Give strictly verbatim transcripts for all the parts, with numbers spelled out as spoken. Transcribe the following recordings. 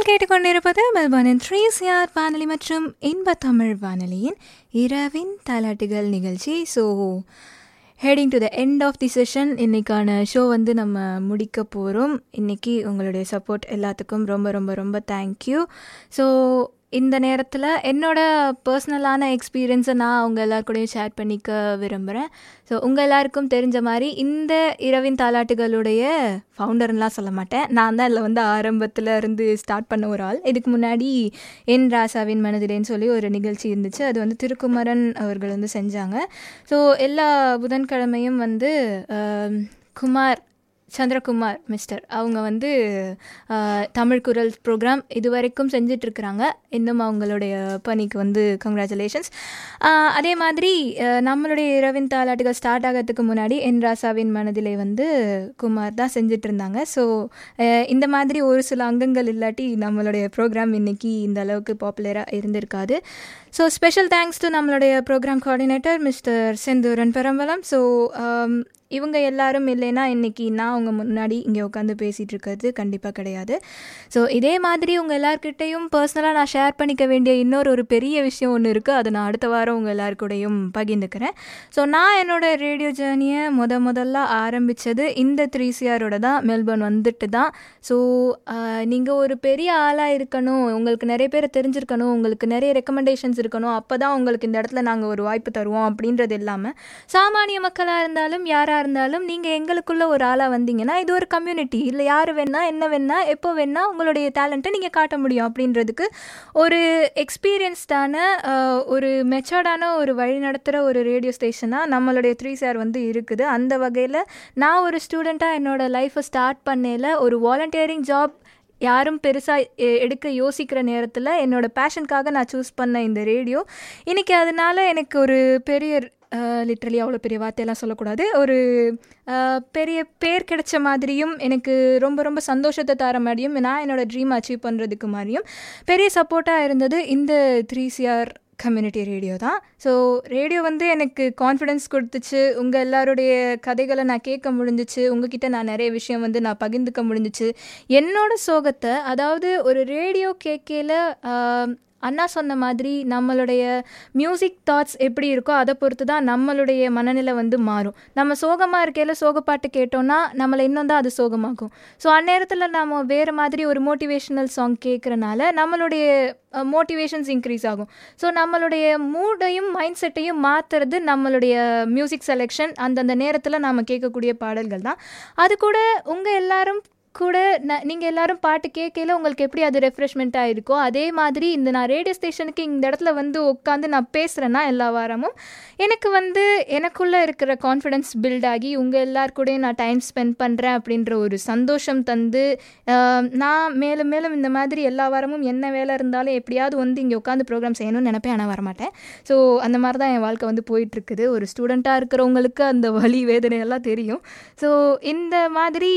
நீங்கள் கேட்டுக்கொண்டிருப்பது மெல்பர்னின் three CR வானொலி மற்றும் இன்ப தமிழ் வானொலியின் இரவின் தாலாட்டுகள் நிகழ்ச்சி. So heading to the end of the session. இன்றைக்கான ஷோ வந்து நம்ம முடிக்க போகிறோம். இன்றைக்கி உங்களுடைய சப்போர்ட் எல்லாத்துக்கும் ரொம்ப ரொம்ப ரொம்ப தேங்க்யூ. ஸோ இந்த நேரத்தில் என்னோடய பர்சனலான எக்ஸ்பீரியன்ஸை நான் அவங்க எல்லாருக்கூடையும் ஷேர் பண்ணிக்க விரும்புகிறேன். ஸோ உங்கள் எல்லாருக்கும் தெரிஞ்ச மாதிரி இந்த இரவின் தாலாட்டுகளுடைய ஃபவுண்டர்லாம் சொல்ல மாட்டேன், நான் தான் இதில் வந்து ஆரம்பத்தில் இருந்து ஸ்டார்ட் பண்ண ஒரு ஆள். இதுக்கு முன்னாடி என் ராசாவின் மனதிலேன்னு சொல்லி ஒரு நிகழ்ச்சி இருந்துச்சு. அது வந்து திருக்குமரன் அவர்கள் வந்து செஞ்சாங்க. ஸோ எல்லா புதன்கிழமையும் வந்து குமார் சந்திரகுமார் மிஸ்டர் அவங்க வந்து தமிழ் குரல் ப்ரோக்ராம் இது வரைக்கும் செஞ்சிட்ருக்குறாங்க. இன்னும் அவங்களுடைய பணிக்கு வந்து கங்க்ராச்சுலேஷன்ஸ். அதே மாதிரி நம்மளுடைய இரவின் தாலாட்டுகள் ஸ்டார்ட் ஆகிறதுக்கு முன்னாடி என் ராசாவின் மனதிலே வந்து குமார் தான் செஞ்சிட்டு இருந்தாங்க. ஸோ இந்த மாதிரி ஒரு சில அங்கங்கள் இல்லாட்டி நம்மளுடைய ப்ரோக்ராம் இன்றைக்கி இந்த அளவுக்கு பாப்புலராக இருந்திருக்காது. ஸோ ஸ்பெஷல் தேங்க்ஸ் டு நம்மளுடைய program coordinator mister Senthuran பெரம்பலம். So இவங்க எல்லாரும் இல்லைன்னா இன்றைக்கி நான் அவங்க முன்னாடி இங்கே உட்காந்து பேசிகிட்டு இருக்கிறது கண்டிப்பாக கிடையாது. ஸோ இதே மாதிரி உங்கள் எல்லாருக்கிட்டையும் பர்சனலாக நான் ஷேர் பண்ணிக்க வேண்டிய இன்னொரு ஒரு பெரிய விஷயம் ஒன்று இருக்குது. அதை நான் அடுத்த வாரம் உங்கள் எல்லாருக்கூடையும் பகிர்ந்துக்கிறேன். ஸோ நான் என்னோடய ரேடியோ ஜேர்னியை முத முதல்ல ஆரம்பித்தது இந்த த்ரீ சிஆரோட தான். மெல்பர்ன் வந்துட்டு தான். ஸோ நீங்கள் ஒரு பெரிய ஆளாக இருக்கணும், உங்களுக்கு நிறைய பேரை தெரிஞ்சிருக்கணும், உங்களுக்கு நிறைய ரெக்கமெண்டேஷன்ஸ் இருக்கணும், அப்போ தான் உங்களுக்கு இந்த இடத்துல நாங்கள் ஒரு வாய்ப்பு தருவோம் அப்படின்றது இல்லாமல் சாமானிய மக்களாக இருந்தாலும் யாராக இருந்தாலும் நீங்கள் எங்களுக்குள்ள ஒரு ஆளாக வந்தீங்கன்னா இது ஒரு கம்யூனிட்டி. இல்லை யார் வேணா என்ன வேணா எப்போ வேணா உங்களுடைய டேலண்ட்டை நீங்கள் காட்ட முடியும் அப்படின்றதுக்கு ஒரு எக்ஸ்பீரியன்ஸ்டான ஒரு மெச்சர்டான ஒரு வழி நடத்துகிற ஒரு ரேடியோ ஸ்டேஷனாக நம்மளுடைய த்ரீ சிஆர் வந்து இருக்குது. அந்த வகையில் நான் ஒரு ஸ்டூடெண்ட்டாக என்னோடய லைஃப்பை ஸ்டார்ட் பண்ணையில் ஒரு வாலண்டியரிங் ஜாப் யாரும் பெருசாக எடுக்க யோசிக்கிற நேரத்தில் என்னோடய பேஷனுக்காக நான் சூஸ் பண்ண இந்த ரேடியோ இன்றைக்கி அதனால் எனக்கு ஒரு பெரிய லிட்ரலி அவ்வளோ பெரிய வார்த்தையெல்லாம் சொல்லக்கூடாது, ஒரு பெரிய பேர் கிடைச்ச மாதிரியும் எனக்கு ரொம்ப ரொம்ப சந்தோஷத்தை தர மாதிரியும் நான் என்னோடய ட்ரீம் அச்சீவ் பண்ணுறதுக்கு மாதிரியும் பெரிய சப்போர்ட்டாக இருந்தது இந்த த்ரீ சிஆர் கம்யூனிட்டி ரேடியோ தான். ஸோ ரேடியோ வந்து எனக்கு கான்ஃபிடென்ஸ் கொடுத்துச்சு. உங்கள் எல்லாருடைய கதைகளை நான் கேட்க முடிஞ்சிச்சு. உங்ககிட்ட நான் நிறைய விஷயம் வந்து நான் பகிர்ந்துக்க முடிஞ்சிச்சு. என்னோட சோகத்தை, அதாவது ஒரு ரேடியோ கேட்கல அண்ணா சொன்ன மாதிரி நம்மளுடைய மியூசிக் தாட்ஸ் எப்படி இருக்கோ அதை பொறுத்து தான் நம்மளுடைய மனநிலை வந்து மாறும். நம்ம சோகமாக இருக்கையில் சோகப்பாட்டு கேட்டோன்னா நம்மளை இன்னும் தான் அது சோகமாகும். ஸோ அந்நேரத்தில் நம்ம வேறு மாதிரி ஒரு மோட்டிவேஷ்னல் சாங் கேட்குறனால நம்மளுடைய மோட்டிவேஷன்ஸ் இன்க்ரீஸ் ஆகும். ஸோ நம்மளுடைய மூடையும் மைண்ட் செட்டையும் மாற்றுறது நம்மளுடைய மியூசிக் செலெக்ஷன், அந்தந்த நேரத்தில் நாம் கேட்கக்கூடிய பாடல்கள் தான். அது கூட உங்கள் எல்லாரும் கூட ந நீங்கள் எல்லோரும் பாட்டு கேட்கல உங்களுக்கு எப்படி அது ரெஃப்ரெஷ்மெண்ட்டாக இருக்கோ அதே மாதிரி இந்த நான் ரேடியோ ஸ்டேஷனுக்கு இந்த இடத்துல வந்து உட்காந்து நான் பேசுகிறேன்னா எல்லா வாரமும் எனக்கு வந்து எனக்குள்ளே இருக்கிற கான்ஃபிடென்ஸ் பில்ட் ஆகி உங்கள் எல்லாருக்கூடையும் நான் டைம் ஸ்பெண்ட் பண்ணுறேன் அப்படின்ற ஒரு சந்தோஷம் தந்து நான் மேலும் மேலும் இந்த மாதிரி எல்லா வாரமும் என்ன வேலை இருந்தாலும் எப்படியாவது வந்து இங்கே உட்காந்து ப்ரோக்ராம் செய்யணும்னு நினைப்பேன், ஆனால் வரமாட்டேன். ஸோ அந்த மாதிரி தான் என் வாழ்க்கை வந்து போயிட்டுருக்குது. ஒரு ஸ்டூடெண்ட்டாக இருக்கிறவங்களுக்கு அந்த வலி வேதனையெல்லாம் தெரியும். ஸோ இந்த மாதிரி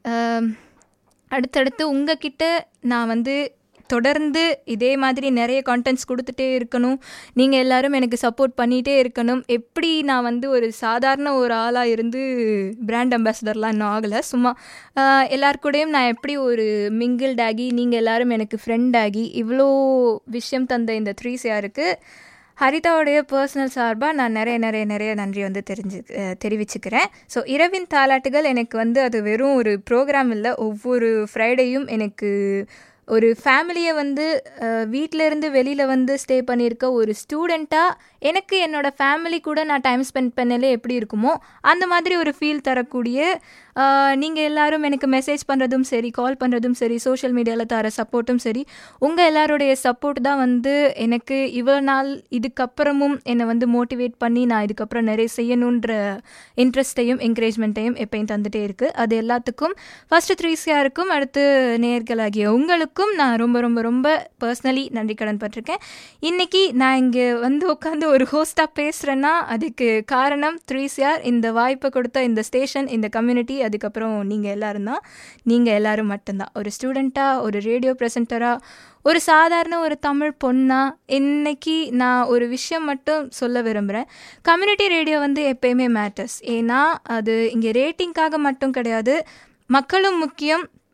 அடுத்தடுத்து உங்ககிட்ட நான் வந்து தொடர்ந்து இதே மாதிரி நிறைய கான்டென்ட்ஸ் கொடுத்துட்டே இருக்கணும். நீங்கள் எல்லோரும் எனக்கு சப்போர்ட் பண்ணிகிட்டே இருக்கணும். எப்படி நான் வந்து ஒரு சாதாரண ஒரு ஆளாக இருந்து பிராண்ட் அம்பாசிடர்லாம் இன்னும் ஆகலை. சும்மா எல்லாருக்கூடையும் நான் எப்படி ஒரு மிங்கிள்ட் ஆகி நீங்கள் எல்லோரும் எனக்கு ஃப்ரெண்ட் ஆகி இவ்வளோ விஷயம் தந்த இந்த த்ரீ சிஆருக்கு ஹரிதாவுடைய பர்சனல் சார்பாக நான் நிறைய நிறைய நிறைய நன்றி வந்து தெரிஞ்சு தெரிவிச்சுக்கிறேன். ஸோ இரவின் தாலாட்டுகள் எனக்கு வந்து அது வெறும் ஒரு ப்ரோக்ராம் இல்லை, ஒவ்வொரு ஃப்ரைடேயும் எனக்கு ஒரு ஃபேமிலியை வந்து வீட்டிலேருந்து வெளியில் வந்து ஸ்டே பண்ணியிருக்க ஒரு ஸ்டூடெண்ட்டாக எனக்கு என்னோடய ஃபேமிலி கூட நான் டைம் ஸ்பெண்ட் பண்ணலே எப்படி இருக்குமோ அந்த மாதிரி ஒரு ஃபீல் தரக்கூடிய நீங்கள் எல்லோரும் எனக்கு மெசேஜ் பண்ணுறதும் சரி, கால் பண்ணுறதும் சரி, சோஷியல் மீடியாவில் தர சப்போர்ட்டும் சரி, உங்கள் எல்லாருடைய சப்போர்ட் தான் வந்து எனக்கு இவ்வளோ நாள் இதுக்கப்புறமும் என்னை வந்து மோட்டிவேட் பண்ணி நான் இதுக்கப்புறம் நிறைய செய்யணுன்ற இன்ட்ரெஸ்ட்டையும் என்கரேஜ்மெண்ட்டையும் எப்பயும் தந்துகிட்டே இருக்குது. அது எல்லாத்துக்கும் ஃபஸ்ட்டு த்ரீ சிஆருக்கும் அடுத்து நேயர்களாகிய உங்களுக்கும் நான் ரொம்ப ரொம்ப ரொம்ப பர்சனலி நன்றி கடன் பட்டிருக்கேன். இன்றைக்கி நான் இங்கே வந்து உட்காந்து ஒரு ஹோஸ்ட்டாக பேசுகிறேன்னா அதுக்கு காரணம் த்ரீ சிஆர், இந்த வாய்ப்பை கொடுத்த இந்த ஸ்டேஷன், இந்த கம்யூனிட்டி, அதுக்கப்புறம் நீங்கள் எல்லோரும் தான். நீங்கள் எல்லோரும் மட்டும்தான். ஒரு ஸ்டூடெண்ட்டாக, ஒரு ரேடியோ ப்ரெசென்டராக, ஒரு சாதாரண ஒரு தமிழ் பொண்ணாக இன்றைக்கி நான் ஒரு விஷயம் மட்டும் சொல்ல விரும்புகிறேன். கம்யூனிட்டி ரேடியோ வந்து எப்போயுமே மேட்டர்ஸ். ஏன்னா அது இங்கே ரேட்டிங்காக மட்டும் கிடையாது, மக்களும் முக்கியம்,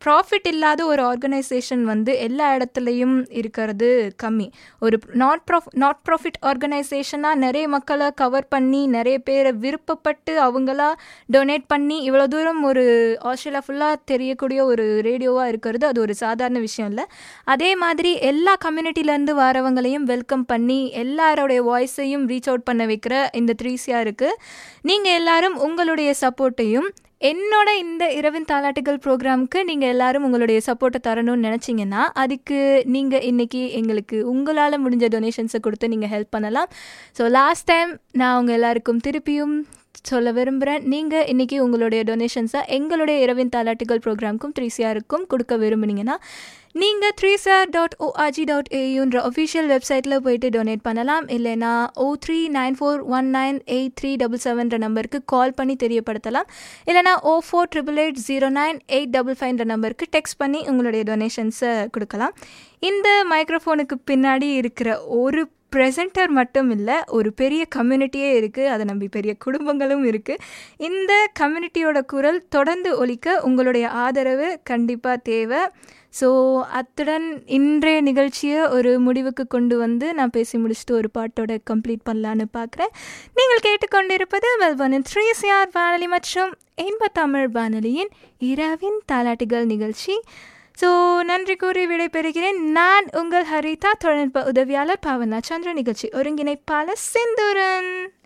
ப்ராஃபிட் இல்லாத ஒரு ஆர்கனைசேஷன் வந்து எல்லா இடத்துலையும் இருக்கிறது கம்மி. ஒரு நாட் ப்ராஃப் நாட் ப்ராஃபிட் ஆர்கனைசேஷனாக நிறைய மக்களை கவர் பண்ணி நிறைய பேரை விருப்பப்பட்டு அவங்களா டொனேட் பண்ணி இவ்வளோ தூரம் ஒரு ஆஸ்திரேலியா ஃபுல்லாக தெரியக்கூடிய ஒரு ரேடியோவாக இருக்கிறது அது ஒரு சாதாரண விஷயம் இல்லை. அதே மாதிரி எல்லா கம்யூனிட்டிலேருந்து வரவங்களையும் வெல்கம் பண்ணி எல்லாரோடைய வாய்ஸையும் ரீச் அவுட் பண்ண வைக்கிற இந்த த்ரீ சிஆர் இருக்குது. நீங்கள் எல்லாரும் உங்களுடைய சப்போர்ட்டையும் என்னோட இந்த இரவின் தாலாட்டுகள் ப்ரோக்ராமுக்கு நீங்கள் எல்லாரும் உங்களுடைய சப்போர்ட்டை தரணும்னு நினச்சிங்கன்னா அதுக்கு நீங்கள் இன்றைக்கி எங்களுக்கு உங்களால் முடிஞ்ச டொனேஷன்ஸை கொடுத்து நீங்கள் ஹெல்ப் பண்ணலாம். ஸோ லாஸ்ட் டைம் நான் உங்கள் எல்லாருக்கும் திருப்பியும் சொல்ல விரும்புகிறேன், நீங்கள் இன்றைக்கி உங்களுடைய டொனேஷன்ஸை எங்களுடைய இரவின் தாலாட்டுகள் ப்ரோக்ராமுக்கும் த்ரீ சிஆருக்கும் கொடுக்க விரும்புனீங்கன்னா நீங்கள் three CR dot O R G dot ஏயுன்ற official வெப்சைட்டில் போய்ட்டு டொனேட் பண்ணலாம். இல்லைனா ஓ three nine four one nine eight three double செவன்ற நம்பருக்கு கால் பண்ணி தெரியப்படுத்தலாம். இல்லைனா ஓ four triple eight zero nine eight double ஃபைவ்ன்ற நம்பருக்கு டெக்ஸ்ட் பண்ணி உங்களுடைய டொனேஷன்ஸை கொடுக்கலாம். இந்த மைக்ரோஃபோனுக்கு பின்னாடி இருக்கிற ஒரு ப்ரெசென்டர் மட்டும் இல்லை, ஒரு பெரிய கம்யூனிட்டியே இருக்குது, அதை நம்பி பெரிய குடும்பங்களும் இருக்குது. இந்த கம்யூனிட்டியோட குரல் தொடர்ந்து ஒலிக்க உங்களுடைய ஆதரவு கண்டிப்பாக தேவை. ஸோ அத்துடன் இன்றைய நிகழ்ச்சியை ஒரு முடிவுக்கு கொண்டு வந்து நான் பேசி முடிச்சுட்டு ஒரு பாட்டோட கம்ப்ளீட் பண்ணலான்னு பார்க்குறேன். நீங்கள் கேட்டுக்கொண்டிருப்பது மெல்பர்னின் த்ரீ சிஆர் வானொலி மற்றும் இன்ப தமிழ் வானொலியின் இரவின் தாலாட்டுகள் நிகழ்ச்சி. ஸோ நன்றி கூறி விடைபெறுகிறேன். நான் உங்கள் ஹரிதா, தொழில்நுட்ப உதவியாளர் பாவனா சந்திர, நிகழ்ச்சி ஒருங்கிணைப்பாளர் சிந்துரன்.